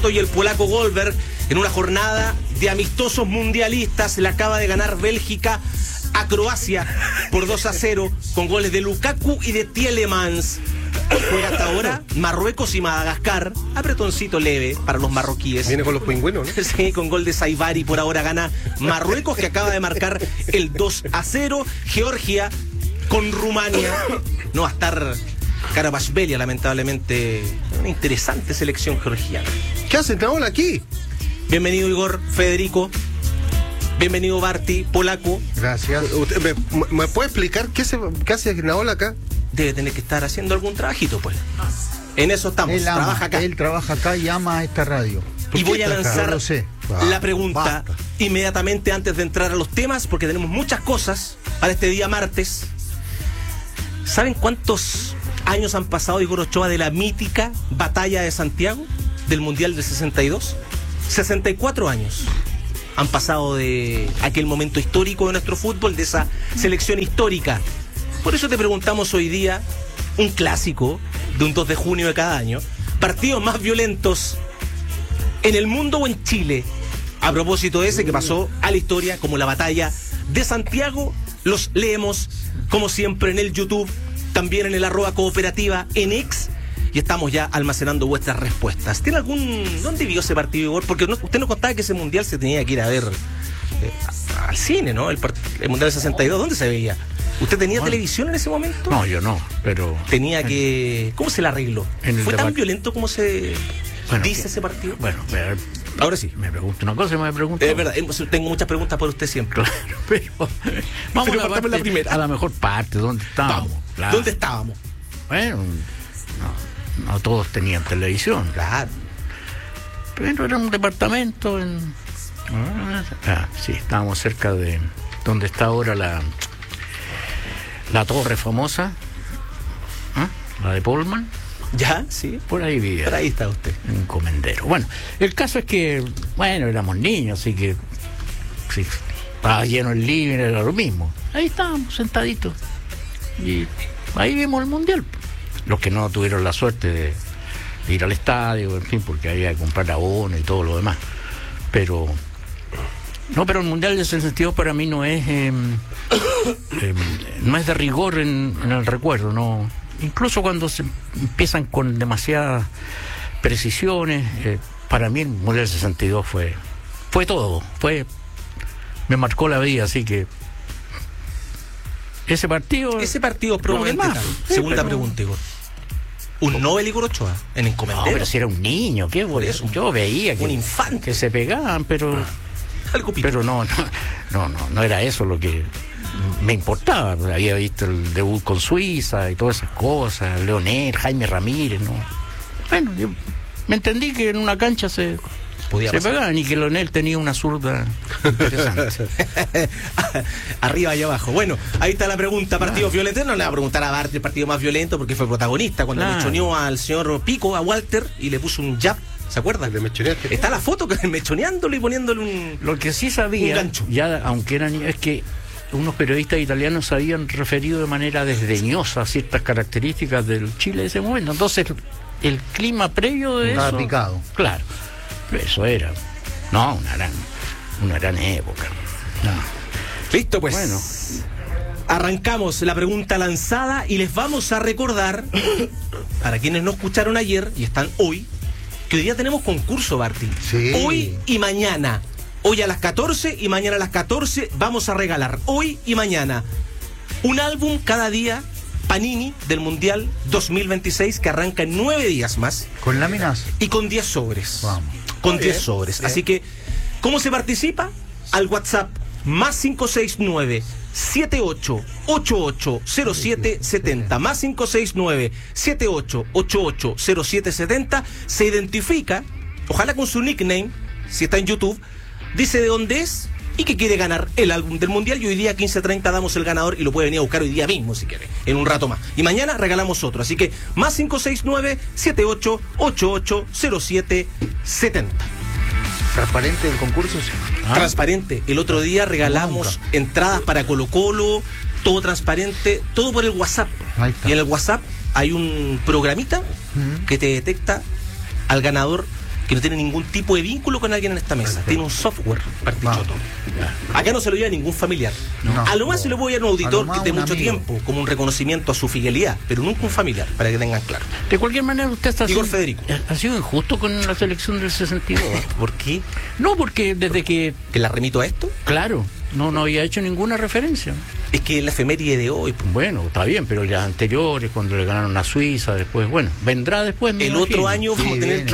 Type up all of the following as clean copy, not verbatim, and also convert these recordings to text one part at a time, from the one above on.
y el polaco Goldberg en una jornada de amistosos mundialistas. Le acaba de ganar Bélgica a Croacia por 2-0 con goles de Lukaku y de Tielemans. Juega hasta ahora Marruecos y Madagascar. Apretoncito leve para los marroquíes. Viene con los pingüinos, ¿no? Sí, con gol de Saibari. Por ahora gana Marruecos, que acaba de marcar el 2-0. Georgia con Rumania. No va a estar Karabashvelia, lamentablemente. Una interesante selección georgiana. ¿Qué hacen, Naola, aquí? Bienvenido, Igor, Federico. Bienvenido, Barty, polaco. Gracias. ¿Me puede explicar qué hace Naola acá? Debe tener que estar haciendo algún trabajito, pues. En eso estamos. Trabaja acá. Él trabaja acá y ama esta radio. Y voy a lanzar la pregunta basta. inmediatamente antes de entrar a los temas, porque tenemos muchas cosas para este día martes. ¿Saben cuántos años han pasado, Igor Ochoa, de la mítica batalla de Santiago del Mundial del 62? 64 años han pasado de aquel momento histórico de nuestro fútbol, de esa selección histórica. Por eso te preguntamos hoy día, un clásico de un 2 de junio de cada año, partidos más violentos en el mundo o en Chile. A propósito de ese que pasó a la historia como la batalla de Santiago, los leemos como siempre en el YouTube, también en el @cooperativa en X, y estamos ya almacenando vuestras respuestas. ¿Tiene dónde vio ese partido, Igor? Porque usted nos contaba que ese mundial se tenía que ir a ver al cine, ¿no? El mundial del 62, ¿dónde se veía? ¿Usted tenía televisión en ese momento? No, yo no, pero... Tenía que... ¿Cómo se la arregló? ¿Fue tan violento como se dice ese partido? Bueno, ahora sí. Me pregunto una cosa y me pregunto... Es verdad, tengo muchas preguntas por usted siempre. Claro, pero... Vamos a la primera. A la mejor parte, ¿dónde estábamos? Claro. ¿Dónde estábamos? Bueno, no todos tenían televisión. Claro. Pero era un departamento en... sí, estábamos cerca de donde está ahora la torre famosa, la de Pullman. Ya, sí. Por ahí vivía. Por ahí está usted. Un comendero. Bueno, el caso es que, éramos niños, así que sí, estaba lleno el living, era lo mismo. Ahí estábamos sentaditos. Y ahí vimos el mundial. Los que no tuvieron la suerte de ir al estadio, en fin, porque había que comprar abono y todo lo demás. Pero el mundial del 62 para mí no es no es de rigor en el recuerdo, no. Incluso cuando se empiezan con demasiadas precisiones, para mí el mundial del 62 fue todo, me marcó la vida, así que ese partido probablemente más. Segunda pregunta, Igor. Un Nobel, Igor Ochoa, en encomendero. No, pero si era un niño, ¿qué? Yo veía que un infante que se pegaban, pero no era eso lo que me importaba. Había visto el debut con Suiza y todas esas cosas, Leonel, Jaime Ramírez, ¿no? Bueno, yo me entendí que en una cancha se pegaban y que Leonel tenía una zurda interesante. Arriba y abajo. Bueno, ahí está la pregunta. ¿Partidos violentos? No le va a preguntar a Bart el partido más violento porque fue protagonista cuando mechoneó al señor Pico, a Walter, y le puso un jab. ¿Se acuerda? Está la foto que mechoneándolo y poniéndole un... Lo que sí sabía, ya aunque eran, es que unos periodistas italianos habían referido de manera desdeñosa ciertas características del Chile de ese momento. Entonces, el clima previo de eso... picado. Claro. Eso era. No, una gran época. No. Listo, pues. Bueno. Arrancamos la pregunta lanzada y les vamos a recordar, para quienes no escucharon ayer y están hoy, que hoy día tenemos concurso, Barty. Sí. Hoy y mañana. Hoy a las 14 y mañana a las 14 vamos a regalar, hoy y mañana, un álbum cada día Panini del Mundial 2026 que arranca en 9 días más. ¿Con láminas? Y con 10 sobres. Vamos. Con 10 sobres. Bien. Así que, ¿cómo se participa? Al WhatsApp más 569-78880770, más 569-78880770, se identifica, ojalá con su nickname, si está en YouTube, dice de dónde es y que quiere ganar el álbum del Mundial, y hoy día 15:30 damos el ganador y lo puede venir a buscar hoy día mismo si quiere, en un rato más. Y mañana regalamos otro, así que más 569-78880770. ¿Transparente el concurso? Transparente. El otro día regalamos entradas para Colo-Colo, todo transparente, todo por el WhatsApp. Y en el WhatsApp hay un programita que te detecta al ganador que no tiene ningún tipo de vínculo con alguien en esta mesa. Perfecto. Tiene un software partichoto. Ya. Acá no se lo lleva ningún familiar. No. A lo más se lo voy a un auditor más de un mucho amigo. tiempo, como un reconocimiento a su fidelidad, pero nunca un familiar, para que tengan claro. De cualquier manera, usted está Igor siendo- Federico. ha sido injusto con la selección del 62. ¿Por qué? No, porque desde que, ¿Que la remito a esto? claro, no había hecho ninguna referencia. Es que la efeméride de hoy, pues, Bueno, está bien, pero las anteriores, cuando le ganaron a Suiza, después, bueno, vendrá después. me el imagino. otro año vamos a tener viene. que...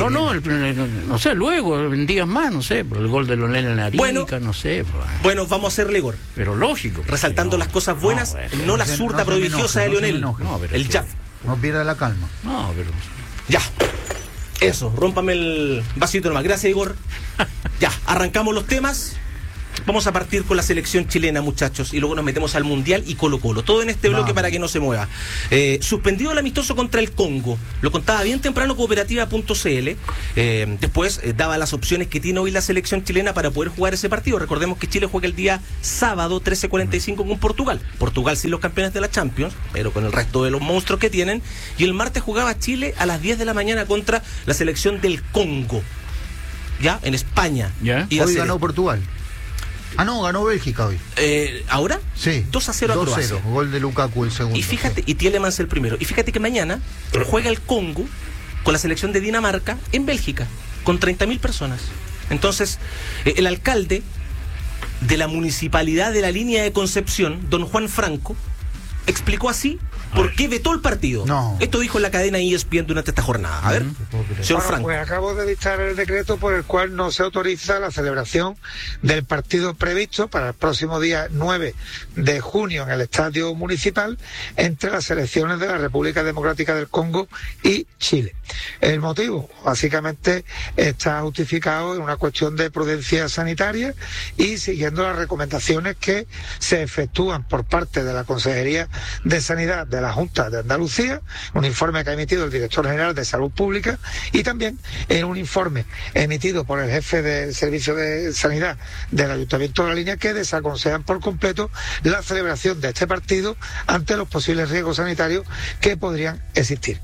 No sé, luego, en días más, no sé, por el gol de Lonel en Arica, Bueno. no sé, Bueno, vamos a hacerle Igor, pero lógico. resaltando No, las cosas buenas, no, no la no se- zurda no se me prodigiosa enoje, de no se me Lionel, enoje. No, pero el sí. jab. No pierda la calma. No, pero Ya. Eso, rómpame el vasito nomás. Gracias, Igor. Ya, arrancamos los temas. Vamos a partir con la selección chilena, muchachos, y luego nos metemos al Mundial y Colo-Colo. Todo en este bloque Vamos. para que no se mueva. Suspendido el amistoso contra el Congo. Lo contaba bien temprano cooperativa.cl. Después daba las opciones que tiene hoy la selección chilena para poder jugar ese partido. Recordemos que Chile juega el día sábado 13:45 con Portugal. Portugal sin los campeones de la Champions, pero con el resto de los monstruos que tienen. Y el martes jugaba Chile a las 10 de la mañana contra la selección del Congo. ¿Ya? En España. Ya. Y va a Hoy ser- ganó Portugal. Ah, no, ganó Bélgica hoy. ¿Ahora? Sí. 2-0 a 2-0. Croacia. Gol de Lukaku el segundo. Y fíjate, sí. y Tielemans el primero. Y fíjate que mañana juega el Congo con la selección de Dinamarca en Bélgica, con 30.000 personas. Entonces, el alcalde de la municipalidad de la Línea de Concepción, don Juan Franco, explicó así por qué vetó el partido. No. Esto dijo en la cadena ESPN durante esta jornada. A ver, señor Bueno, Franco. pues acabo de dictar el decreto por el cual no se autoriza la celebración del partido previsto para el próximo día 9 de junio en el Estadio Municipal entre las selecciones de la República Democrática del Congo y Chile. El motivo, básicamente, está justificado en una cuestión de prudencia sanitaria y siguiendo las recomendaciones que se efectúan por parte de la Consejería de Sanidad de la Junta de Andalucía, un informe que ha emitido el Director General de Salud Pública y también en un informe emitido por el jefe del Servicio de Sanidad del Ayuntamiento de La Línea, que desaconsejan por completo la celebración de este partido ante los posibles riesgos sanitarios que podrían existir.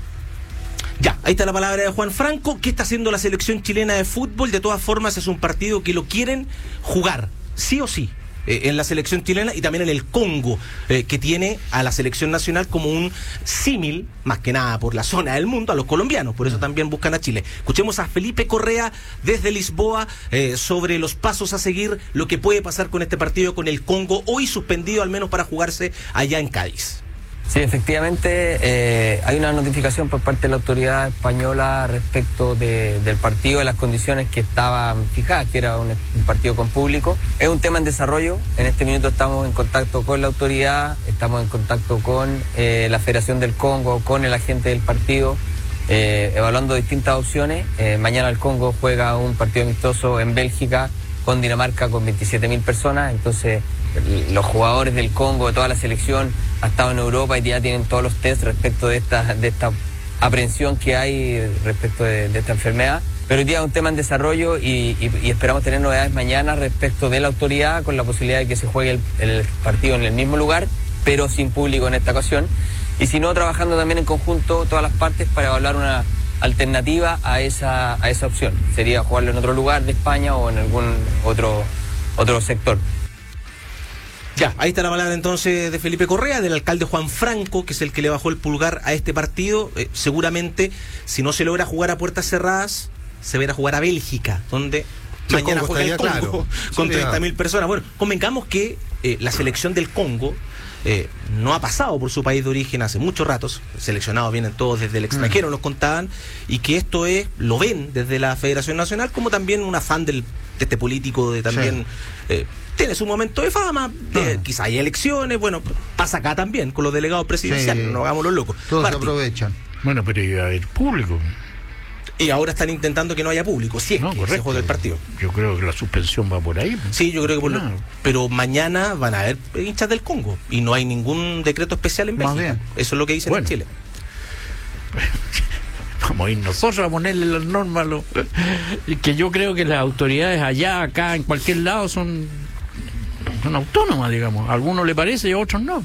Ya, ahí está la palabra de Juan Franco. ¿Qué está haciendo la selección chilena de fútbol? De todas formas, es un partido que lo quieren jugar, sí o sí, en la selección chilena y también en el Congo, que tiene a la selección nacional como un símil, más que nada por la zona del mundo, a los colombianos. Por eso también buscan a Chile. Escuchemos a Felipe Correa desde Lisboa sobre los pasos a seguir, lo que puede pasar con este partido con el Congo, hoy suspendido al menos para jugarse allá en Cádiz. Sí, efectivamente, hay una notificación por parte de la autoridad española respecto del partido, de las condiciones que estaban fijadas, que era un partido con público. Es un tema en desarrollo. En este minuto estamos en contacto con la autoridad, estamos en contacto con la Federación del Congo, con el agente del partido, evaluando distintas opciones. Mañana el Congo juega un partido amistoso en Bélgica con Dinamarca con 27.000 personas, entonces los jugadores del Congo, de toda la selección, ha estado en Europa y ya tienen todos los test respecto de esta aprehensión que hay respecto de esta enfermedad. Pero hoy día es un tema en desarrollo y esperamos tener novedades mañana respecto de la autoridad, con la posibilidad de que se juegue el partido en el mismo lugar, pero sin público en esta ocasión. Y si no, trabajando también en conjunto todas las partes para evaluar una alternativa a esa opción. Sería jugarlo en otro lugar de España o en algún otro sector. Ya, ahí está la palabra entonces de Felipe Correa, del alcalde Juan Franco, que es el que le bajó el pulgar a este partido. Seguramente, si no se logra jugar a puertas cerradas, se verá jugar a Bélgica, donde Sí, mañana Congo juega el Congo, estaría claro. con Sí, 30.000 personas. Bueno, convengamos que la selección del Congo no ha pasado por su país de origen hace muchos ratos. Seleccionados vienen todos desde el extranjero, nos contaban, y que esto lo ven desde la Federación Nacional como también un afán de este político de también... tiene su momento de fama, quizá hay elecciones, bueno, pasa acá también con los delegados presidenciales, Sí. no hagamos los locos. Todos Martín. se aprovechan. bueno, pero iba a haber público. Y ahora están intentando que no haya público, si es No, que correcto. se juega el partido. Yo creo que la suspensión va por ahí. Sí, yo creo que Claro. pero mañana van a haber hinchas del Congo y no hay ningún decreto especial en Más Bélgica. bien. Eso es lo que dicen Bueno. en Chile. Vamos a ir nosotros a ponerle las normas. Que yo creo que las autoridades allá, acá, en cualquier lado son autónomas, digamos. A algunos le parece y a otros no.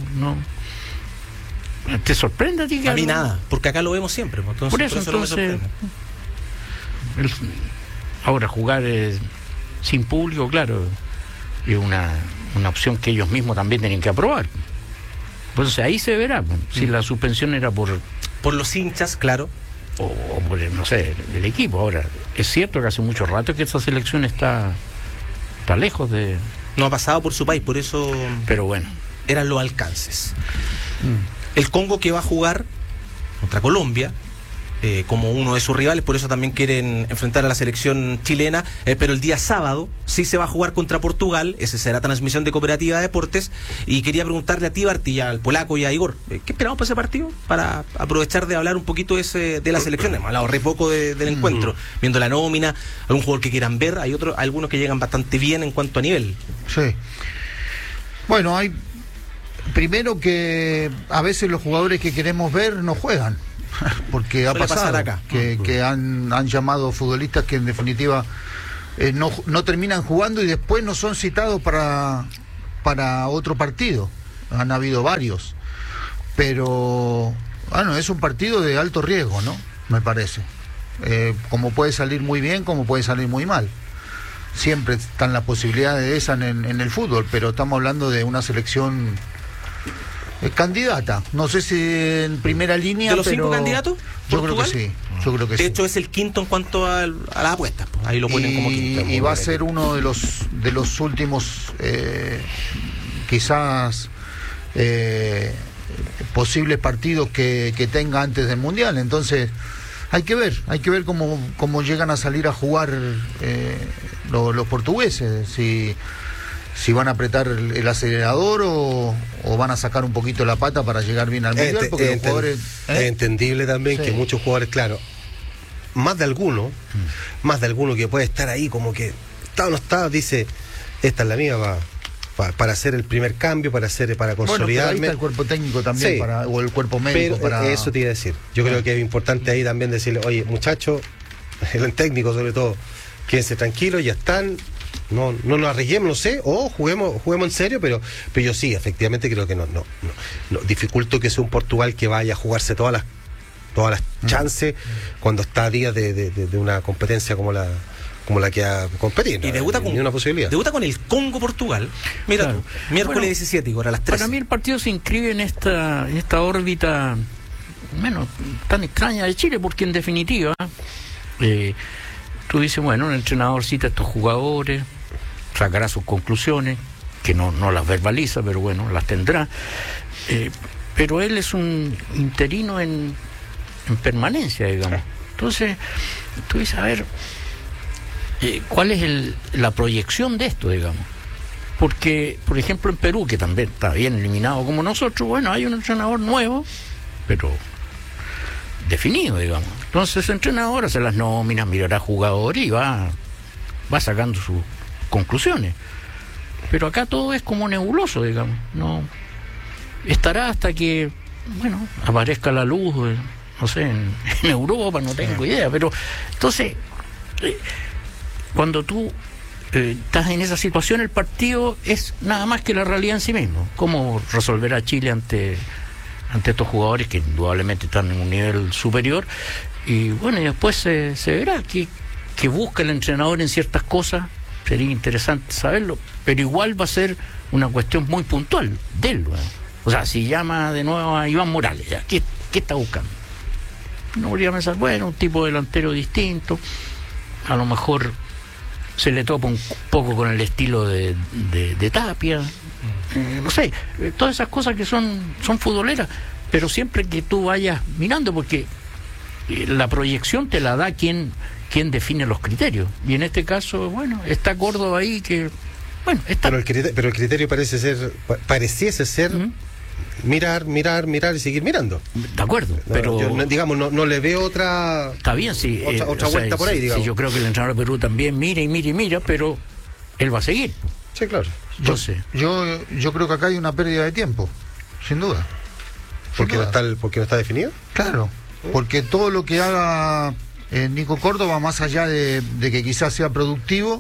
¿Te sorprende a ti? Que A mí algo- nada, porque acá lo vemos siempre. Entonces, Por eso, no me entonces, sorprende. Ahora jugar sin público, claro, es una opción que ellos mismos también tienen que aprobar. Entonces ahí se verá si la suspensión era por los hinchas, claro, o por, no sé, el equipo. Ahora, es cierto que hace mucho rato que esa selección está lejos de... No ha pasado por su país, por eso... Pero bueno. Eran los alcances. El Congo, que va a jugar contra Colombia, como uno de sus rivales, por eso también quieren enfrentar a la selección chilena, pero el día sábado sí se va a jugar contra Portugal. Esa será transmisión de Cooperativa de Deportes, y quería preguntarle a ti, Barty, al polaco y a Igor, ¿qué esperamos para ese partido? Para aprovechar de hablar un poquito de la selección. Hemos hablado re poco del encuentro, viendo la nómina, algún jugador que quieran ver, hay algunos que llegan bastante bien en cuanto a nivel. Sí. Bueno, hay primero que a veces los jugadores que queremos ver no juegan. Porque ha pasado acá que han llamado futbolistas que en definitiva no terminan jugando y después no son citados para otro partido. Han habido varios, pero bueno, es un partido de alto riesgo, ¿no? Me parece, como puede salir muy bien, como puede salir muy mal. Siempre están las posibilidades de esas en el fútbol, pero estamos hablando de una selección candidata, no sé si en primera línea. ¿De los 5 candidatos? Yo creo que sí. De hecho, es el quinto en cuanto a las apuestas. Pues ahí lo ponen como quinto. Y va a ser uno de los últimos, quizás, posibles partidos que tenga antes del Mundial. Entonces, hay que ver cómo llegan a salir a jugar los portugueses. Si van a apretar el acelerador o van a sacar un poquito la pata para llegar bien al Mundial, porque los jugadores... Es entendible también que muchos jugadores, claro, más de alguno que puede estar ahí como que está o no está, dice, esta es la mía para hacer el primer cambio, para consolidarme. Bueno, pero ahí está el cuerpo técnico también, o el cuerpo médico. Pero eso te iba a decir. Yo creo que es importante ahí también decirle, oye, muchachos, el técnico sobre todo, quédense tranquilos, ya están... No nos arriesguemos, no sé, o juguemos en serio, pero yo sí, efectivamente creo que no dificulto que sea un Portugal que vaya a jugarse todas las chances cuando está a día de una competencia como la que ha competido. Y debuta con una posibilidad. Debuta con el Congo-Portugal. Mira, claro. Miércoles 17, ahora a las 3. Para mí el partido se inscribe en esta órbita tan extraña de Chile, porque en definitiva tú dices, bueno, un entrenador cita a estos jugadores, sacará sus conclusiones, que no las verbaliza, pero bueno, las tendrá. Pero él es un interino en permanencia, digamos. Entonces, tú dices, a ver, ¿cuál es la proyección de esto, digamos? Porque, por ejemplo, en Perú, que también está bien eliminado como nosotros, bueno, hay un entrenador nuevo, pero definido, digamos. Entonces ese entrenador hace las nóminas, mirará jugadores y va sacando sus conclusiones. Pero acá todo es como nebuloso, digamos. No estará hasta que, bueno, aparezca la luz, no sé, en Europa, no tengo idea. Pero entonces, cuando tú estás en esa situación, el partido es nada más que la realidad en sí mismo. ¿Cómo resolverá Chile ante estos jugadores que indudablemente están en un nivel superior? Y bueno, y después se verá que busca el entrenador en ciertas cosas. Sería interesante saberlo, pero igual va a ser una cuestión muy puntual de él, ¿no? O sea, si llama de nuevo a Iván Morales, ya, ¿qué está buscando? No podría pensar, bueno, un tipo delantero distinto, a lo mejor se le topa un poco con el estilo de Tapia, no sé, todas esas cosas que son futboleras, pero siempre que tú vayas mirando, porque la proyección te la da quien define los criterios, y en este caso, bueno, está Córdoba ahí que, bueno, está... Pero el criterio pareciese ser mirar y seguir mirando. De acuerdo, pero yo, digamos, no le veo otra... Está bien, sí. Otra vuelta por ahí, digamos. Sí, yo creo que el entrenador de Perú también mira, pero él va a seguir. Sí, claro. Yo creo que acá hay una pérdida de tiempo, sin duda. ¿Porque no está definido? Claro, porque todo lo que haga Nico Córdoba, más allá de que quizás sea productivo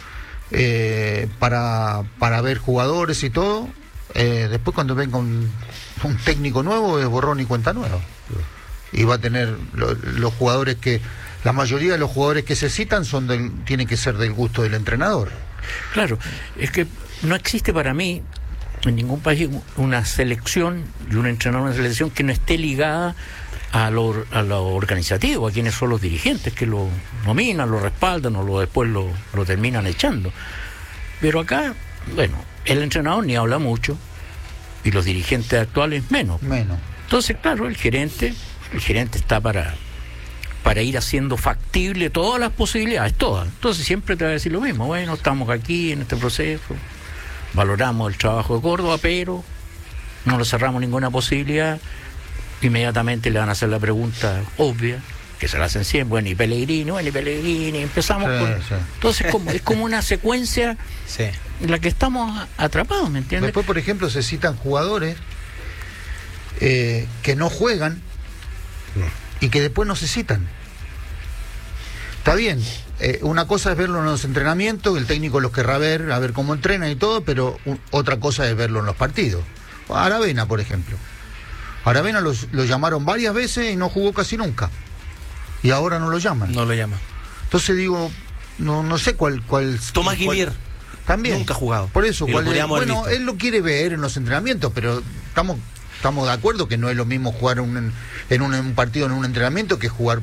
para ver jugadores y todo, después cuando venga un técnico nuevo es borrón y cuenta nueva. Y va a tener los jugadores que La mayoría de los jugadores que se citan tienen que ser del gusto del entrenador. Claro, es que no existe para mí en ningún país una selección y un entrenador de una selección que no esté ligada a lo organizativo, a quienes son los dirigentes que lo nominan, lo respaldan o después lo terminan echando. Pero acá, bueno, el entrenador ni habla mucho y los dirigentes actuales menos. Entonces, claro, el gerente está para ir haciendo factible todas las posibilidades, todas. Entonces siempre te va a decir lo mismo. Bueno, estamos aquí en este proceso, valoramos el trabajo de Córdoba, pero no le cerramos ninguna posibilidad. Inmediatamente le van a hacer la pregunta obvia, que se la hacen siempre, bueno, y Pellegrini, empezamos con... Sí. Entonces es como una secuencia en la que estamos atrapados, ¿me entiendes? Después, por ejemplo, se citan jugadores que no juegan y que después no se citan. Está bien, una cosa es verlo en los entrenamientos, el técnico los querrá ver, a ver cómo entrenan y todo, pero otra cosa es verlo en los partidos. Aravena, por ejemplo. Aravena lo llamaron varias veces y no jugó casi nunca. Y ahora no lo llaman. No lo llaman. Entonces digo, no sé cuál Tomás Guilier. También. Nunca ha jugado. Por eso, bueno, él lo quiere ver en los entrenamientos, pero estamos de acuerdo que no es lo mismo jugar en un partido, en un entrenamiento, que jugar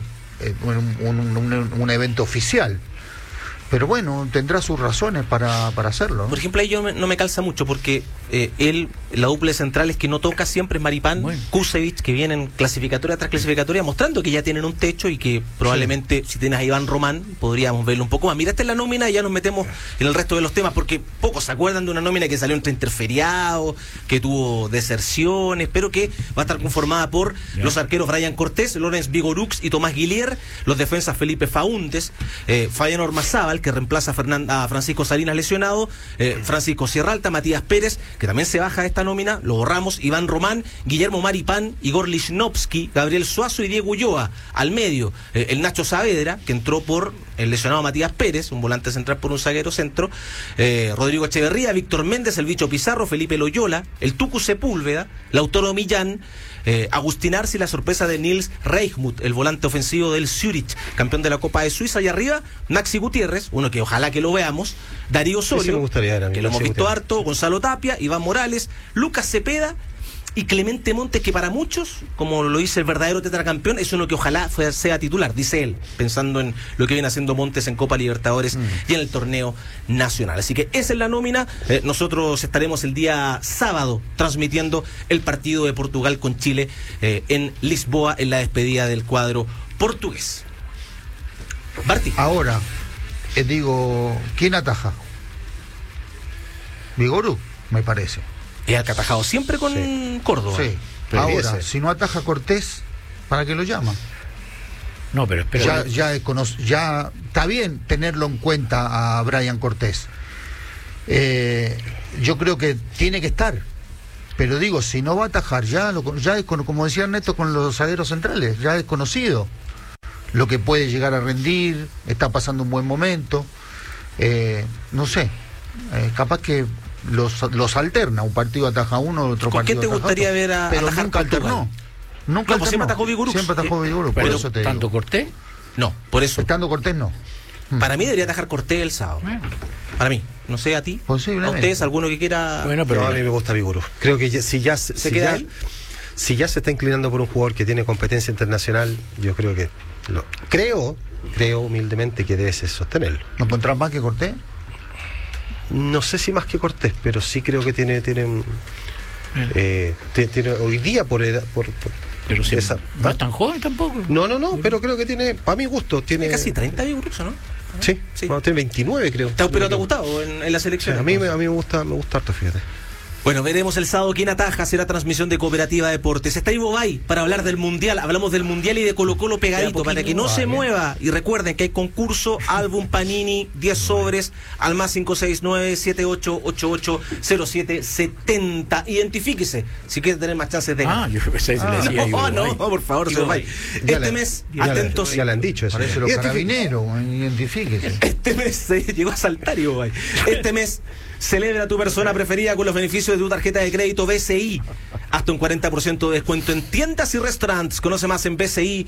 un evento oficial. Pero bueno, tendrá sus razones para hacerlo, ¿no? Por ejemplo, ahí yo no me calza mucho porque la dupla de centrales que no toca siempre es Maripán, Kusevich, que vienen clasificatoria tras clasificatoria mostrando que ya tienen un techo y que probablemente si tienes a Iván Román podríamos verlo un poco más. Mira, esta es la nómina y ya nos metemos en el resto de los temas porque pocos se acuerdan de una nómina que salió entre interferiados, que tuvo deserciones, pero que va a estar conformada por los arqueros Brian Cortés, Lorenz Vigorux y Tomás Guilier, los defensas Felipe Faúndes, Fabián Ormazábal, que reemplaza a Francisco Salinas lesionado, Francisco Sierralta, Matías Pérez, que también se baja de esta nómina, lo borramos, Iván Román, Guillermo Maripán, Igor Lichnowsky, Gabriel Suazo y Diego Ulloa. Al medio, el Nacho Saavedra, que entró por el lesionado Matías Pérez, un volante central por un zaguero centro, Rodrigo Echeverría, Víctor Méndez, el Bicho Pizarro, Felipe Loyola, el Tucu Sepúlveda, Lautaro Millán, Agustín Arce y la sorpresa de Nils Reichmuth, el volante ofensivo del Zurich, campeón de la Copa de Suiza. Y arriba, Maxi Gutiérrez, uno que ojalá que lo veamos, Darío Osorio, que lo hemos visto harto, Gonzalo Tapia, Iván Morales, Lucas Cepeda y Clemente Montes, que para muchos, como lo dice el verdadero tetracampeón, es uno que ojalá sea titular, dice él, pensando en lo que viene haciendo Montes en Copa Libertadores y en el torneo nacional. Así que esa es la nómina. Nosotros estaremos el día sábado transmitiendo el partido de Portugal con Chile en Lisboa, en la despedida del cuadro portugués. Barty. Ahora, digo, ¿quién ataja? Vigorú, me parece. Es el que ha atajado siempre con Córdoba. Sí. Ahora, si no ataja Cortés, ¿para qué lo llaman? No, pero espera. Ya está bien tenerlo en cuenta a Brian Cortés. Yo creo que tiene que estar. Pero digo, si no va a atajar, ya es, como decía Ernesto, con los zagueros centrales, ya es conocido lo que puede llegar a rendir, está pasando un buen momento. No sé, capaz que los alterna, un partido ataja uno, otro ¿Con partido quién te gustaría otro, ver a pero atajar nunca alternó? Nunca alternó. Siempre atajó Vigorux. Siempre atajó Vigorux, por eso te digo. ¿Tanto Cortés? No, por eso. Estando Cortés, no. Para mí debería atajar Cortés el sábado. Para mí. No sé, a ti. Posiblemente. ¿A ustedes, alguno que quiera? Bueno, pero a mí me gusta Vigorux. Creo que si ya se está inclinando por un jugador que tiene competencia internacional, yo creo que creo humildemente que debe sostenerlo. ¿No encontrás más que Cortés? No sé si más que Cortés, pero sí creo que tiene hoy día por edad, pero si no es tan joven tampoco. No, pero creo que tiene, para mi gusto, tiene casi 30 Vigorux, ¿no? Sí. Bueno, tiene 29, creo. ¿Pero te ha gustado en la selección? Sí, a mí me gusta harto, fíjate. Bueno, veremos el sábado quién ataja, será transmisión de Cooperativa Deportes. Está Ivo Bay para hablar del Mundial. Hablamos del Mundial y de Colo Colo pegadito, para que no se mueva. Y recuerden que hay concurso, álbum Panini, 10 sobres, al más 569-7888-0770. Identifíquese, si quiere tener más chances de ganar. Yo pensé que se le decía Ivo Bay. No, por favor, Ivo Bay. Este mes, atentos. Ya le han dicho eso. Parece los carabineros, identifíquese. Este mes llegó a saltar Ivo Bay. Este mes celebra tu persona preferida con los beneficios de tu tarjeta de crédito BCI. hasta un 40% de descuento en tiendas y restaurantes. Conoce más en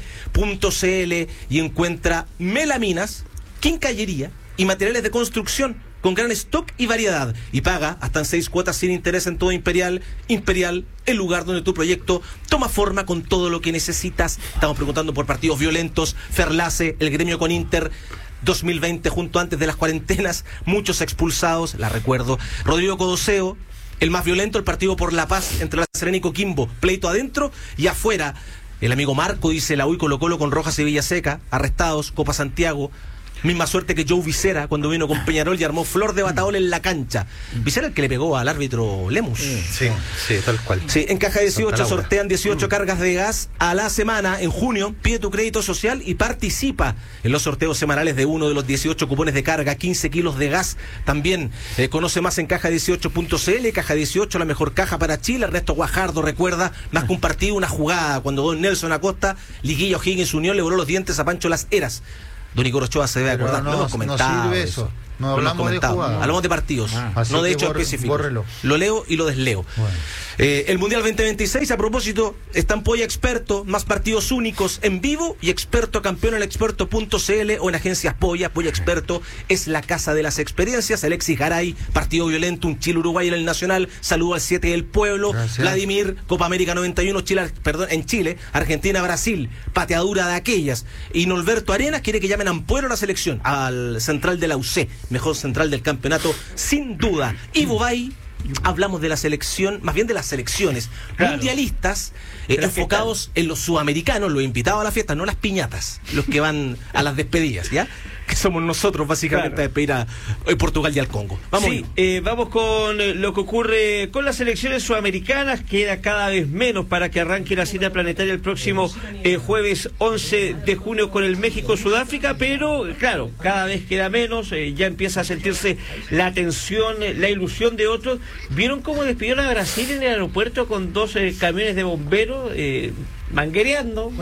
bci.cl y encuentra melaminas, quincallería y materiales de construcción con gran stock y variedad, y paga hasta en 6 cuotas sin interés en todo Imperial. Imperial, el lugar donde tu proyecto toma forma con todo lo que necesitas. Estamos preguntando por partidos violentos. Ferlace, el gremio con Inter 2020, junto antes de las cuarentenas, muchos expulsados, la recuerdo. Rodrigo Codoseo, el más violento, el partido por la paz entre La Serena y Coquimbo, pleito adentro y afuera. El amigo Marco dice: la U y Colo-Colo con Rojas y Villaseca, arrestados. Copa Santiago, misma suerte que Joe Vicera cuando vino con Peñarol y armó flor de bataol en la cancha. Vicera el que le pegó al árbitro Lemus. Sí, tal cual. Sí, en Caja 18 sortean 18 cargas de gas a la semana. En junio, pide tu crédito social y participa en los sorteos semanales de uno de los 18 cupones de carga, 15 kilos de gas. También conoce más en caja18.cl. Caja 18, la mejor caja para Chile. Ernesto Guajardo recuerda: más que un partido, una jugada. Cuando don Nelson Acosta, Liguillo Higgins Unión, le voló los dientes a Pancho Las Heras. Don Igor Ochoa se debe acordar, no hemos comentado. No sirve eso. No hablamos de jugadas. Hablamos de partidos, no de hechos específicos. Bórrelo. Lo leo y lo desleo. Bueno. El Mundial 2026, a propósito, está en Polla Experto, más partidos únicos en vivo y experto campeón en experto.cl o en agencias Polla. Polla Experto es la casa de las experiencias. Alexis Garay, partido violento, un Chile-Uruguay en el Nacional. Saludo al 7 del pueblo. Gracias. Vladimir, Copa América 91, en Chile, Argentina-Brasil, pateadura de aquellas. Y Norberto Arenas quiere que llamen a Ampuero a la selección, al central de la UC, mejor central del campeonato, sin duda. Y Bobay, hablamos de la selección, más bien de las selecciones mundialistas, enfocados en los sudamericanos, los invitados a la fiesta, no las piñatas, los que van a las despedidas, ¿ya? Que somos nosotros básicamente a despedir a Portugal y al Congo. Vamos, vamos con lo que ocurre con las selecciones sudamericanas. Queda cada vez menos para que arranque la cita planetaria el próximo jueves 11 de junio con el México-Sudáfrica, pero claro, cada vez queda menos, ya empieza a sentirse la tensión, la ilusión de otros. ¿Vieron cómo despidieron a Brasil en el aeropuerto con 2 camiones de bomberos? Manguereando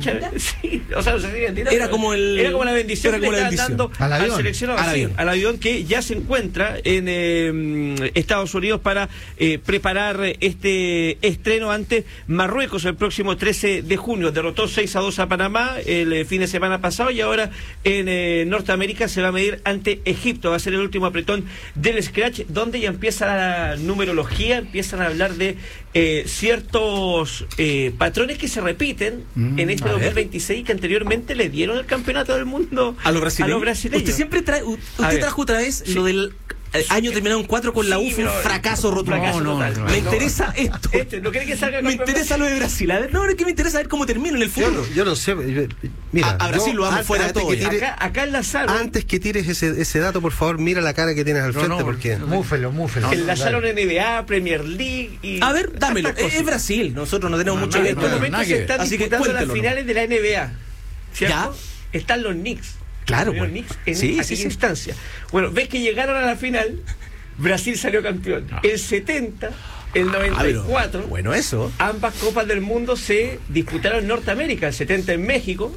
sí, o sea, era como la bendición que le estaban dando al seleccionado, al avión que ya se encuentra en Estados Unidos para preparar este estreno ante Marruecos el próximo 13 de junio. Derrotó 6-2 a Panamá el fin de semana pasado y ahora en Norteamérica se va a medir ante Egipto. Va a ser el último apretón del scratch, donde ya empieza la numerología, empiezan a hablar de ciertos patrones que se repiten en este 2026 que anteriormente le dieron el campeonato del mundo a los brasileños. Usted siempre trajo otra vez lo del año terminado en 4 con la U, fue un fracaso rotundo. No, me interesa esto. ¿No quiere que salga? Me interesa lo de Brasil. A ver, es que me interesa ver cómo termina en el fútbol. Yo no sé. Mira, a Brasil lo vamos fuera de todo. Acá enlazaron. Antes que tires ese dato, por favor, mira la cara que tienes al frente, porque múfelo. Enlazaron NBA, Premier League y... A ver, dámelo. Es Brasil. Nosotros no tenemos mucho que ver. En este momento se están disputando las finales de la NBA. ¿Cierto? ¿Ya? Están los Knicks. Claro, los Knicks en aquella instancia. Bueno, ves que llegaron a la final, Brasil salió campeón. El 70, el 94. Bueno, eso. Ambas copas del mundo se disputaron en Norteamérica. El 70 en México.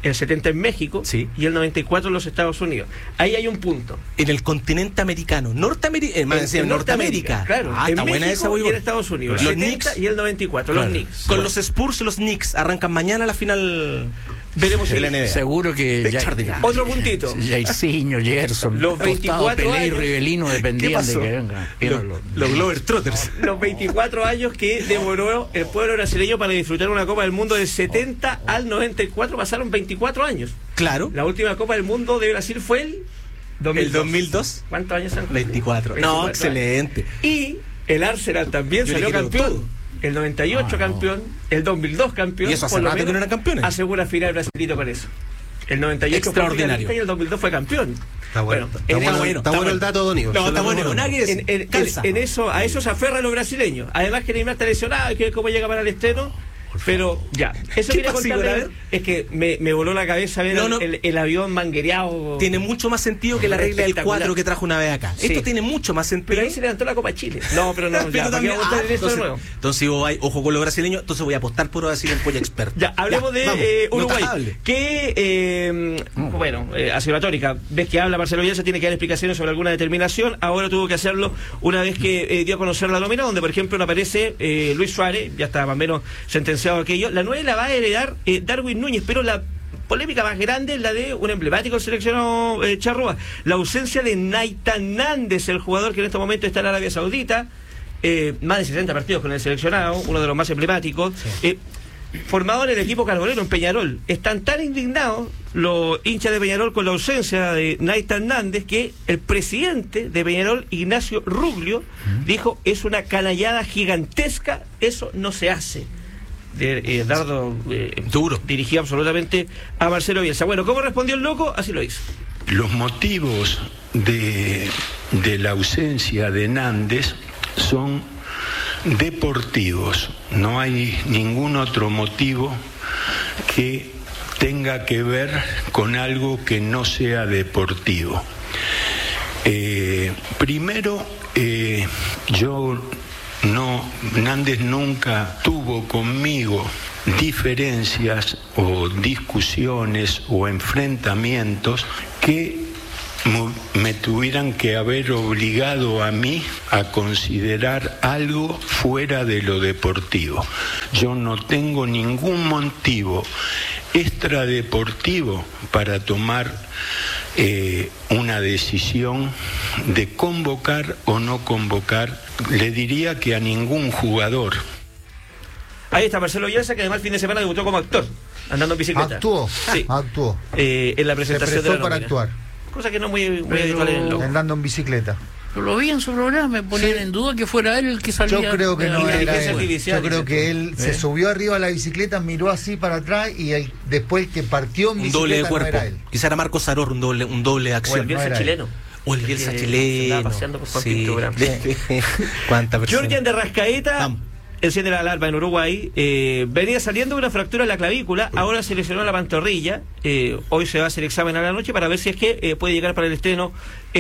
Y el 94 en los Estados Unidos. Ahí hay un punto. En el continente americano. Norteamérica. Claro. Está en buena México esa, y en Estados Unidos. Los 70 Knicks y el 94. Claro. Los Knicks. Con los Spurs y los Knicks arrancan mañana la final. Veremos el NBA. Seguro que otro puntito. Jairzinho, Gerson, los 24 años, y Rivelino dependían de que vengan. Los Glover Trotters. Los 24 años que demoró el pueblo brasileño para disfrutar una Copa del Mundo del 70 al 94, pasaron 24 años. Claro. La última Copa del Mundo de Brasil fue el 2002. ¿Cuántos años han 24. No, excelente. Y el Arsenal también salió campeón. El 98 campeón, el 2002 campeón. Y eso hace rato que no eran campeones. Asegura final Brasilito con eso. El 98 extraordinario. Fue y el 2002 fue campeón. Está bueno. Está bueno el dato, Donio. No, está bueno. En eso, a eso se aferran los brasileños. Además que Neymar está lesionado, hay que ver cómo llega para el estreno. Pero ya, eso ¿Qué quería pasó, contarle, a ver? es que me voló la cabeza ver el avión manguereado. Tiene mucho más sentido que la regla del 4 que trajo una vez acá. Sí. Esto tiene mucho más sentido. Pero ahí se levantó la Copa Chile. No, pero no, Pero ya, también, ¿para qué vamos a tener eso de nuevo? entonces vos vais, ojo con los brasileños, entonces voy a apostar por Brasil en polla experto. Ya, hablemos de vamos, Uruguay. notable. Que, ha sido retórica. Ves que habla Marcelo Bielsa, tiene que dar explicaciones sobre alguna determinación. Ahora tuvo que hacerlo una vez que dio a conocer la nómina, donde, por ejemplo, no aparece Luis Suárez, ya está más o menos sentenciado aquello. La 9 la va a heredar Darwin Núñez, pero la polémica más grande es la de un emblemático seleccionado Charrúa, la ausencia de Naitan Nández, el jugador que en este momento está en Arabia Saudita, más de 60 partidos con el seleccionado, uno de los más emblemáticos, formado en el equipo carbolero en Peñarol. Están tan indignados los hinchas de Peñarol con la ausencia de Naitan Nández que el presidente de Peñarol, Ignacio Ruglio, dijo: es una canallada gigantesca, eso no se hace. Dardo duro, dirigido absolutamente a Marcelo Bielsa. Bueno, ¿cómo respondió el loco? Así lo hizo. Los motivos de la ausencia de Nández son deportivos. No hay ningún otro motivo que tenga que ver con algo que no sea deportivo. Primero, Nández nunca tuvo conmigo diferencias o discusiones o enfrentamientos que me tuvieran que haber obligado a mí a considerar algo fuera de lo deportivo. Yo no tengo ningún motivo extradeportivo para tomar una decisión de convocar o no convocar, le diría que a ningún jugador. Ahí está Marcelo Bielsa, que además el fin de semana debutó como actor, andando en bicicleta. Actuó. En la presentación se prestó de la para nómina. actuar. Cosa que no muy habitual en el loco. Andando en bicicleta. Pero lo vi en su programa, me ponían en duda que fuera él el que salía. Yo creo que no era él. Artificial, yo creo que él se subió arriba a la bicicleta, miró así para atrás y después que partió en un bicicleta doble de cuerpo. no era él. Quizá era Marcos Saror, un doble de O acción. el Bielsa no era chileno. O el Bielsa Que chileno. andaba paseando por Juan Pinto Gran. ¿Cuánta persona? Jordan de Rascaeta Vamos. enciende la alarma en Uruguay. Venía saliendo una fractura en la clavícula, ahora se lesionó la pantorrilla. Hoy se va a hacer examen a la noche para ver si es que puede llegar para el estreno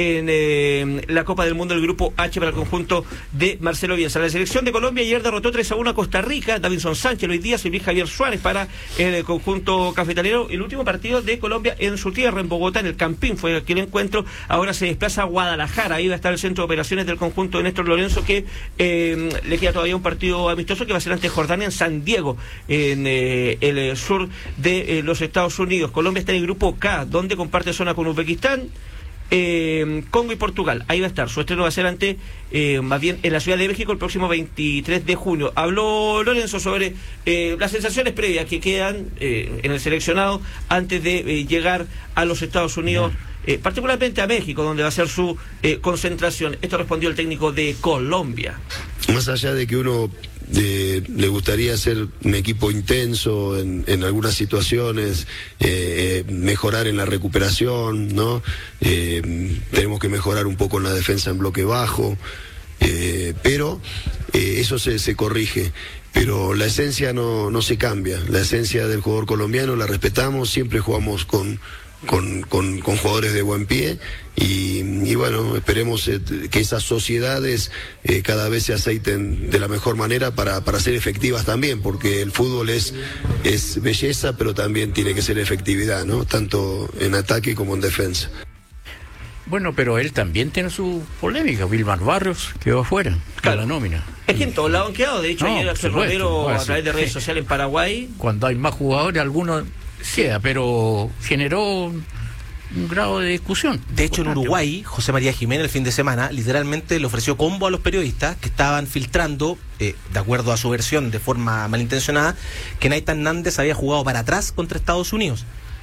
en la Copa del Mundo del Grupo H para el conjunto de Marcelo Bielsa. La selección de Colombia ayer derrotó 3-1 a Costa Rica. Davinson Sánchez, Luis Díaz y Luis Javier Suárez para el conjunto cafetalero. El último partido de Colombia en su tierra, en Bogotá, en el Campín, fue aquel encuentro. Ahora se desplaza a Guadalajara. Ahí va a estar el centro de operaciones del conjunto de Néstor Lorenzo, que le queda todavía un partido amistoso que va a ser ante Jordania en San Diego, en el sur de los Estados Unidos. Colombia está en el grupo K, donde comparte zona con Uzbekistán, Congo y Portugal. Ahí va a estar. Su estreno va a ser ante, más bien, en la Ciudad de México el próximo 23 de junio. Habló Lorenzo sobre las sensaciones previas que quedan en el seleccionado antes de llegar a los Estados Unidos, particularmente a México, donde va a ser su concentración. Esto respondió el técnico de Colombia. Más allá de que uno le gustaría ser un equipo intenso en algunas situaciones, mejorar en la recuperación, ¿no? Tenemos que mejorar un poco en la defensa en bloque bajo, pero eso se corrige. Pero la esencia no se cambia. La esencia del jugador colombiano la respetamos, siempre jugamos con jugadores de buen pie y bueno, esperemos que esas sociedades cada vez se aceiten de la mejor manera para ser efectivas también, porque el fútbol es belleza, pero también tiene que ser efectividad, ¿no? Tanto en ataque como en defensa. Bueno, pero él también tiene su polémica. Wilmar Barrios quedó afuera de la nómina. Es que en todos lados han quedado. De hecho, ayer Axel Romero, a través de redes sociales en Paraguay, cuando hay más jugadores, algunos queda, pero generó un grado de discusión. De hecho, en Uruguay, José María Jiménez el fin de semana literalmente le ofreció combo a los periodistas que estaban filtrando, de acuerdo a su versión, de forma malintencionada, que Naitan Nández había jugado para atrás contra Estados Unidos.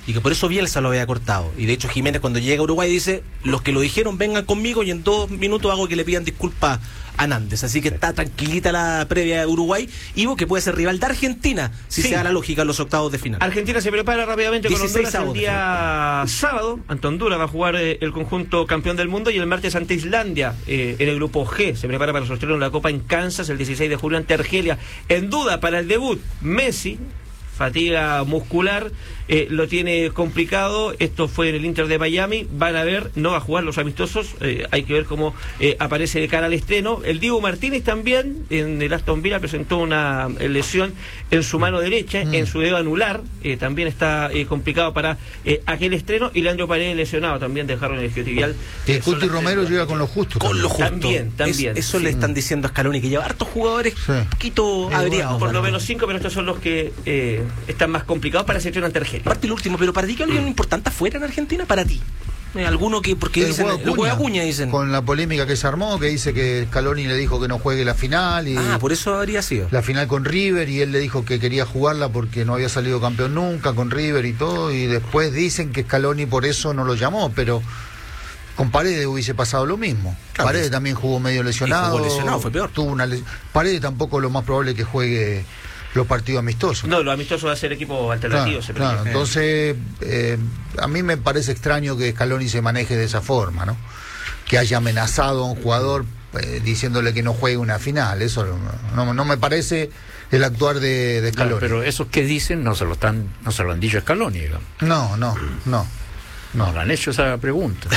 y que por eso Bielsa lo había cortado. Y de hecho Jiménez cuando llega a Uruguay dice, los que lo dijeron vengan conmigo y en 2 minutos hago que le pidan disculpas a Nández. Así que está tranquilita la previa de Uruguay. Ivo, que puede ser rival de Argentina, si se da la lógica en los octavos de final. Argentina se prepara rápidamente con Honduras el día sábado. Ante Honduras va a jugar el conjunto campeón del mundo, y el martes ante Islandia en el grupo G. Se prepara para sortear la Copa en Kansas el 16 de julio ante Argelia. En duda para el debut, Messi. Fatiga muscular, lo tiene complicado. Esto fue en el Inter de Miami. Van a ver, no va a jugar los amistosos. Hay que ver cómo aparece de cara al estreno. El Diego Martínez también en el Aston Villa presentó una lesión en su mano derecha, en su dedo anular. También está complicado para aquel estreno. Y Leandro Paredes lesionado también, dejaron el isquiotibial. El Cuti Romero llega con lo justo. Con lo justo. También. Eso le están diciendo a Scaloni, que lleva hartos jugadores poquito averiados. Por lo menos 5, pero estos son los que están más complicados para selección ante Argelia. Parte el último, pero para ti, ¿qué es importante afuera en Argentina? Para ti. Alguno que, porque el dicen, juego de Acuña dicen. Con la polémica que se armó, que dice que Scaloni le dijo que no juegue la final. Y por eso habría sido. La final con River, y él le dijo que quería jugarla porque no había salido campeón nunca con River y todo. Y después dicen que Scaloni por eso no lo llamó, pero con Paredes hubiese pasado lo mismo. Claro, Paredes también jugó medio lesionado. Jugó lesionado, fue peor. Tuvo Paredes tampoco lo más probable que juegue los partidos amistosos. No, los amistosos va a ser equipo alternativo. Claro. Entonces, a mí me parece extraño que Scaloni se maneje de esa forma, ¿no? Que haya amenazado a un jugador diciéndole que no juegue una final. Eso no me parece el actuar de Scaloni. Claro, pero esos que dicen no se lo han dicho a Scaloni, digamos. No le han hecho esa pregunta.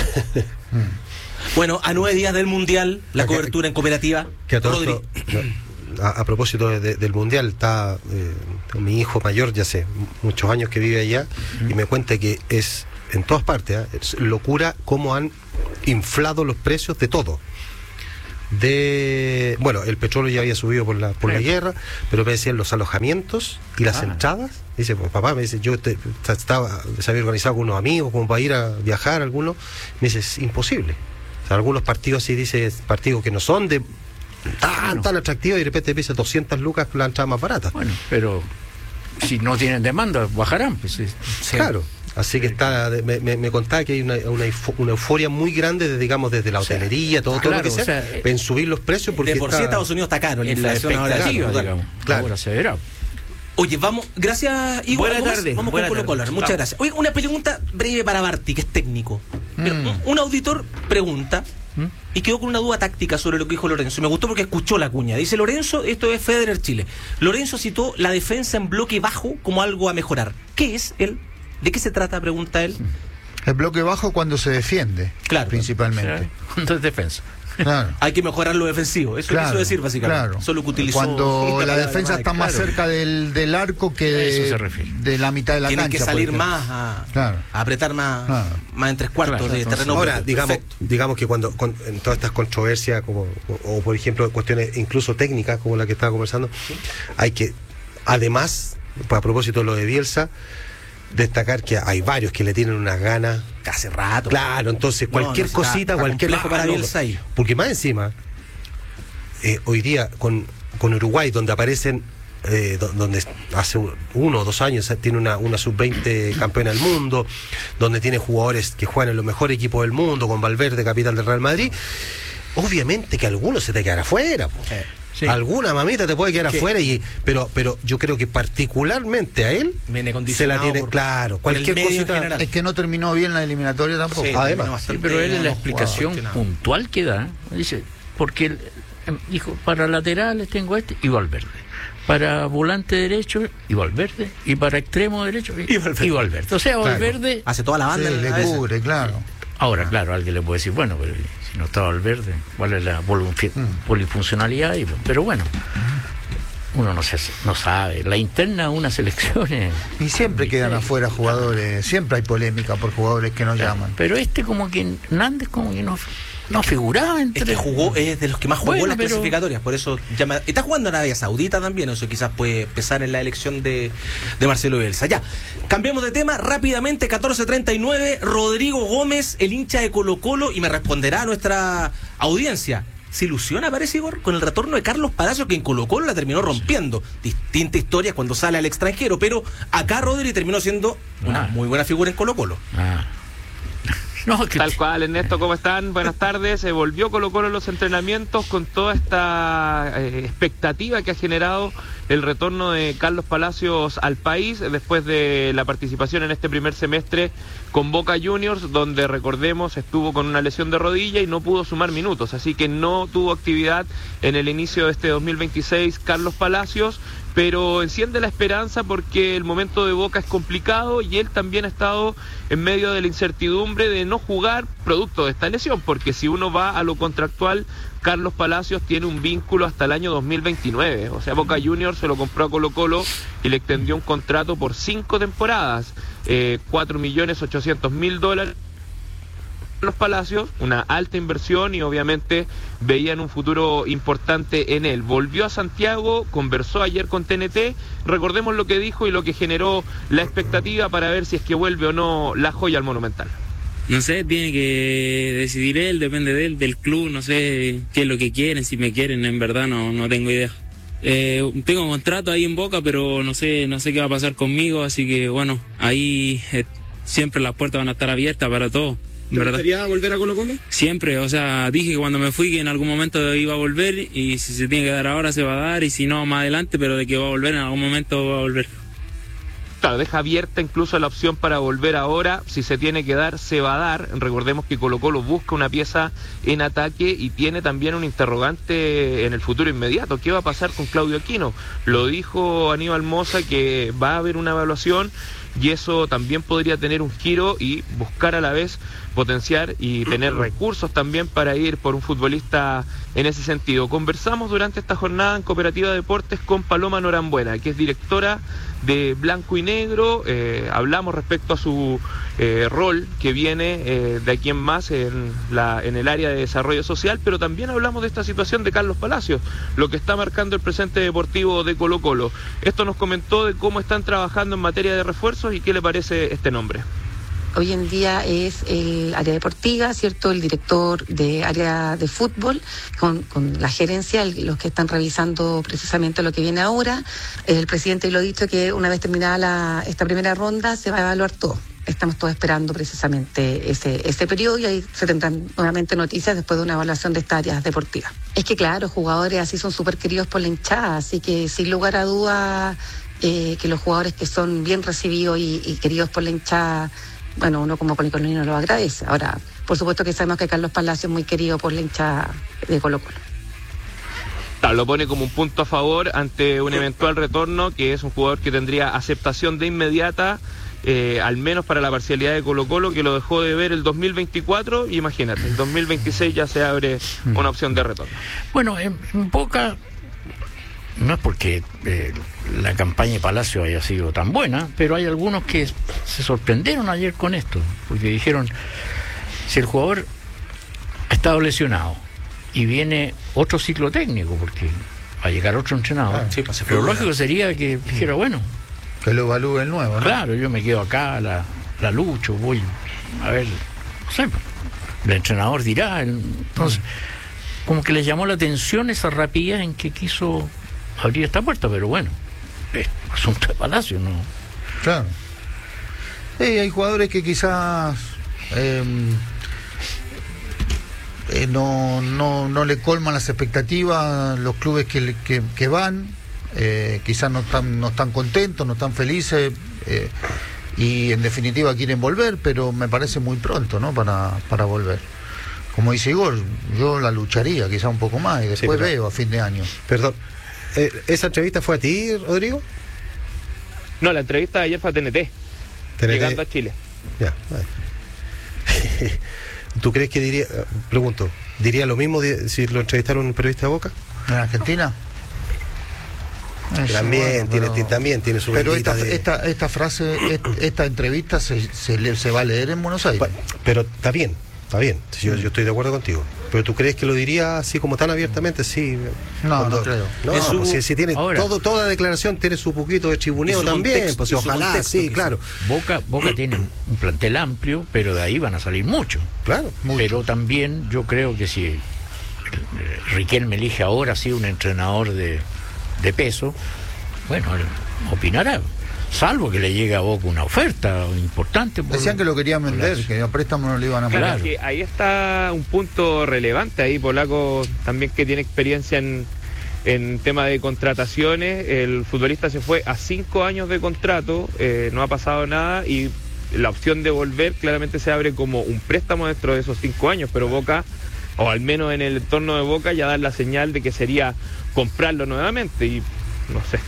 Bueno, a 9 días del Mundial, la cobertura en cooperativa. Que a todo a propósito del Mundial, está mi hijo mayor, ya hace muchos años que vive allá, y me cuenta que es en todas partes, es locura cómo han inflado los precios de todo. Bueno, el petróleo ya había subido por la guerra, pero me decían los alojamientos y las entradas. Dice, pues papá, me dice, yo se había organizado con unos amigos como para ir a viajar algunos. Me dice, es imposible. O sea, algunos partidos así, dice, partidos que no son de tan atractivos, y de repente empieza 200 lucas la entrada más barata. Bueno, pero si no tienen demanda, bajarán. Pues, sí. Claro. Así que me contaba que hay una euforia muy grande, desde la hotelería, todo lo que sea, en subir los precios, porque de por sí Estados Unidos está caro, la inflación ahora, digamos. Claro. Ahora se verá. Oye, vamos, gracias Igor. Buenas tardes. Vamos con Colo-Colo. Muchas gracias. Oye, una pregunta breve para Barty, que es técnico. Un auditor pregunta y quedó con una duda táctica sobre lo que dijo Lorenzo. Me gustó porque escuchó la cuña. Dice Lorenzo, esto es Federer Chile. Lorenzo citó la defensa en bloque bajo como algo a mejorar. ¿Qué es él? ¿De qué se trata? Pregunta él. El bloque bajo cuando se defiende, principalmente. Cuando es defensa. Claro. Hay que mejorar lo defensivo. Eso quiso decir básicamente. Claro. Solo que utilizó. Cuando la defensa está más cerca del arco que de la mitad de la cancha. Tienen que salir más a apretar más en 3/4 de terreno. Ahora, digamos que cuando en todas estas controversias, o por ejemplo cuestiones incluso técnicas como la que estaba conversando, hay que, además, a propósito de lo de Bielsa, destacar que hay varios que le tienen unas ganas hace rato. Claro, entonces cualquier cosita, cualquier para Bielsa ahí. Porque más encima, hoy día con Uruguay, donde aparecen, donde hace 1 o 2 años tiene una sub-20 campeona del mundo, donde tiene jugadores que juegan en los mejores equipos del mundo, con Valverde, capitán del Real Madrid, obviamente que algunos se te quedará afuera. Sí. Alguna mamita te puede quedar afuera, pero yo creo que particularmente a él se la tiene claro. Cualquier cosita. Es que no terminó bien la eliminatoria tampoco. Sí, además. Sí, pero él en la explicación puntual que da, dice, porque él dijo, para laterales tengo y Valverde. Para volante derecho, y Valverde. Y para extremo derecho, y Valverde. O sea, Valverde hace toda la banda. Sí, le cubre, claro. Ahora, claro, alguien le puede decir, bueno, pero si no está Valverde, ¿cuál es la polifuncionalidad? Pero bueno, uno no sabe. La interna de una selección es... Y siempre quedan afuera jugadores, siempre hay polémica por jugadores que no llaman. Pero como que Nández como que no figuraba entre... Es de los que más jugó en las clasificatorias, por eso está jugando en Arabia Saudita también, eso quizás puede pesar en la elección de Marcelo Bielsa. Ya, cambiemos de tema rápidamente. 14:39, Rodrigo Gómez, el hincha de Colo-Colo, y me responderá nuestra audiencia. se ilusiona, parece, Igor, con el retorno de Carlos Palacios, que en Colo-Colo la terminó rompiendo. Distinta historia cuando sale al extranjero, pero acá Rodri terminó siendo una muy buena figura en Colo-Colo. No, tal cual, Ernesto, ¿cómo están? Buenas tardes. Volvió Colo-Colo en los entrenamientos con toda esta expectativa que ha generado el retorno de Carlos Palacios al país después de la participación en este primer semestre con Boca Juniors, donde, recordemos, estuvo con una lesión de rodilla y no pudo sumar minutos, así que no tuvo actividad en el inicio de este 2026 Carlos Palacios, pero enciende la esperanza porque el momento de Boca es complicado y él también ha estado en medio de la incertidumbre de no jugar producto de esta lesión, porque si uno va a lo contractual, Carlos Palacios tiene un vínculo hasta el año 2029, o sea, Boca Juniors se lo compró a Colo-Colo y le extendió un contrato por 5 temporadas, $4.800.000. Los Palacios, una alta inversión y obviamente veían un futuro importante en él. Volvió a Santiago, conversó ayer con TNT, recordemos lo que dijo y lo que generó la expectativa para ver si es que vuelve o no la joya al Monumental. No sé, tiene que decidir él, depende de él, del club, no sé qué es lo que quieren, si me quieren, en verdad no tengo idea. Tengo un contrato ahí en Boca, pero no sé qué va a pasar conmigo, así que bueno, ahí siempre las puertas van a estar abiertas para todo. ¿Te gustaría volver a Colo-Colo? Siempre, o sea, dije que cuando me fui que en algún momento iba a volver y si se tiene que dar ahora se va a dar y si no más adelante, pero de que va a volver en algún momento va a volver. Claro, deja abierta incluso la opción para volver ahora, si se tiene que dar, se va a dar. Recordemos que Colo-Colo busca una pieza en ataque y tiene también un interrogante en el futuro inmediato. ¿Qué va a pasar con Claudio Aquino? Lo dijo Aníbal Mosa que va a haber una evaluación y eso también podría tener un giro y buscar a la vez potenciar y tener recursos también para ir por un futbolista en ese sentido. Conversamos durante esta jornada en Cooperativa Deportes con Paloma Norambuena, que es directora de Blanco y Negro. Hablamos respecto a su rol que viene de aquí en más en el área de desarrollo social, pero también hablamos de esta situación de Carlos Palacios, lo que está marcando el presente deportivo de Colo-Colo. Esto nos comentó de cómo están trabajando en materia de refuerzos y qué le parece este nombre. Hoy en día es el área deportiva, ¿cierto? El director de área de fútbol, con la gerencia, los que están revisando precisamente lo que viene ahora. El presidente lo ha dicho que una vez terminada esta primera ronda se va a evaluar todo. Estamos todos esperando precisamente ese periodo y ahí se tendrán nuevamente noticias después de una evaluación de estas áreas deportivas. Es que claro, jugadores así son súper queridos por la hinchada, así que sin lugar a duda que los jugadores que son bien recibidos y queridos por la hinchada, bueno, uno como colicolino lo agradece. Ahora, por supuesto que sabemos que Carlos Palacios es muy querido por la hinchada de Colo-Colo. Lo pone como un punto a favor ante un eventual retorno, que es un jugador que tendría aceptación de inmediata, al menos para la parcialidad de Colo-Colo, que lo dejó de ver el 2024, y imagínate, el 2026 ya se abre una opción de retorno. Bueno, en Boca, no es porque la campaña de Palacio haya sido tan buena, pero hay algunos que se sorprendieron ayer con esto, porque dijeron, si el jugador ha estado lesionado y viene otro ciclo técnico, porque va a llegar otro entrenador, pero lógico sería que dijera, bueno, que lo evalúe el nuevo, ¿no? Claro, yo me quedo acá, la lucho, voy a ver, no sé, el entrenador dirá. Entonces, como que les llamó la atención esa rapidez en que quiso abrir esta puerta, pero bueno, es asunto de Palacio, ¿no? Claro. Hay jugadores que quizás no le colman las expectativas los clubes que van, quizás no están contentos, no están felices, y en definitiva quieren volver, pero me parece muy pronto, ¿no? Para volver. Como dice Igor, yo la lucharía quizás un poco más y después veo a fin de año. Perdón, ¿esa entrevista fue a ti, Rodrigo? No, la entrevista de ayer fue a TNT. Llegando a Chile. Ya, vale. ¿Tú crees que diría lo mismo si lo entrevistaron un periodista de Boca? ¿En Argentina? También tiene su... Pero esta frase, esta entrevista se va a leer en Buenos Aires. Pero está bien. Yo estoy de acuerdo contigo. Pero ¿tú crees que lo diría así como tan abiertamente? Sí. No creo. No, si tiene toda declaración tiene su poquito de chibuneo también. Pues ojalá, sí, claro. Boca tiene un plantel amplio, pero de ahí van a salir muchos. Claro. Pero también yo creo que si Riquelme elige ahora sí un entrenador de peso, bueno, él opinará. Salvo que le llegue a Boca una oferta importante. Decían que lo querían vender, que a préstamo no le iban a pagar. Claro, que ahí está un punto relevante. Ahí Polaco también, que tiene experiencia en tema de contrataciones. El futbolista se fue a 5 años de contrato, no ha pasado nada, y la opción de volver claramente se abre como un préstamo dentro de esos 5 años, pero Boca, o al menos en el entorno de Boca, ya da la señal de que sería comprarlo nuevamente, y no sé.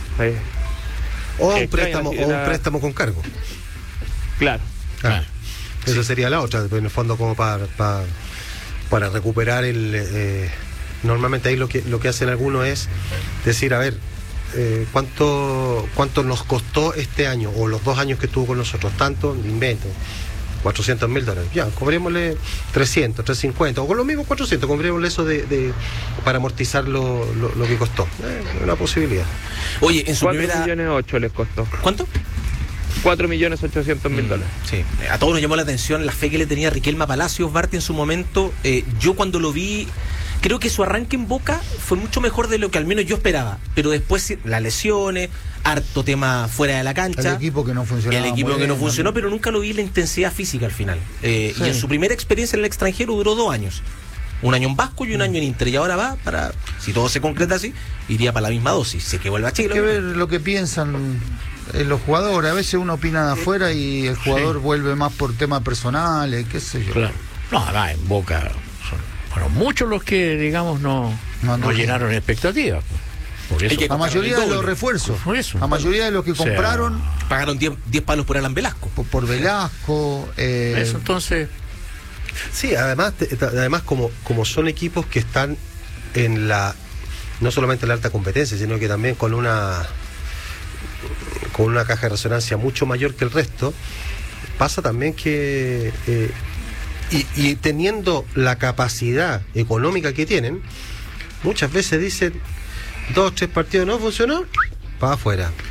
O un préstamo con cargo. Claro. Eso sería la otra, en el fondo, como para recuperar normalmente ahí lo que hacen algunos es decir, a ver, cuánto nos costó este año o los 2 años que estuvo con nosotros, tanto, invento, $400,000, ya, cobrémosle 300, 350, o con los mismos 400, cobrémosle eso para amortizar lo que costó. Una posibilidad. Oye, en su 4,8 millones les costó. ¿Cuánto? $4,800,000. Sí, a todos nos llamó la atención la fe que le tenía Riquelme a Palacios, Barty, en su momento. Yo cuando lo vi, creo que su arranque en Boca fue mucho mejor de lo que al menos yo esperaba, pero después las lesiones, harto tema fuera de la cancha, el equipo que no funcionó, pero nunca lo vi en la intensidad física al final. Y en su primera experiencia en el extranjero duró 2 años, un año en Vasco y un año en Inter, y ahora va para, si todo se concreta así, iría para la misma dosis, si es que vuelve a Chile. Hay que ver lo que piensan los jugadores. A veces uno opina de afuera y el jugador vuelve más por temas personales, qué sé yo. Claro. No, en Boca fueron muchos los que, digamos, no llenaron expectativas. Por eso, la mayoría de los refuerzos, la mayoría de los que compraron, pagaron 10 palos por Alan Velasco. Por Velasco. Eso, entonces. Sí, además como son equipos que están en no solamente en la alta competencia, sino que también con una caja de resonancia mucho mayor que el resto, pasa también que y teniendo la capacidad económica que tienen, muchas veces dicen 2 o 3 partidos no funcionó, para afuera.